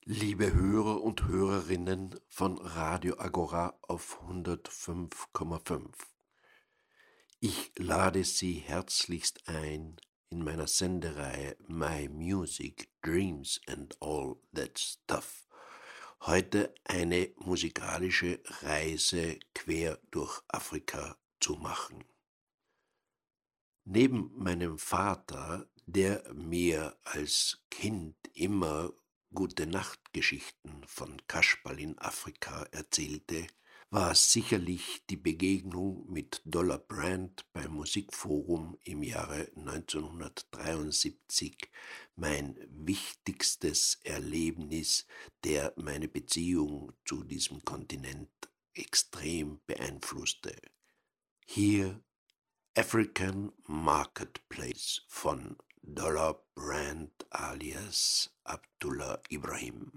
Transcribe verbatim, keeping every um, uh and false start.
Liebe Hörer und Hörerinnen von Radio Agora auf hundertfünf Komma fünf. Ich lade Sie herzlichst ein, in meiner Sendereihe My Music, Dreams and All That Stuff heute eine musikalische Reise quer durch Afrika zu machen. Neben meinem Vater, der mir als Kind immer Gute-Nacht-Geschichten von Kasperl in Afrika erzählte, war sicherlich die Begegnung mit Dollar Brand beim Musikforum im Jahre neunzehnhundertdreiundsiebzig mein wichtigstes Erlebnis, der meine Beziehung zu diesem Kontinent extrem beeinflusste. Hier African Marketplace von Dollar Brand alias Abdullah Ibrahim.